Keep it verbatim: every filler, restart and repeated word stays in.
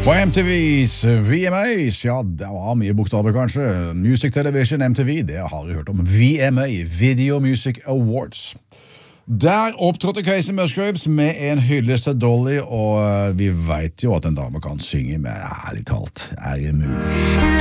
På M T V's V M A's, ja, det var mye bokstaver kanskje. Music Television, M T V, det har jeg hørt om. V M A, Video Music Awards. Der opptrådte Casey Musgraves med en hyllest til Dolly, og vi vet jo at en dame kan synge, men ærlig talt, er det mulig?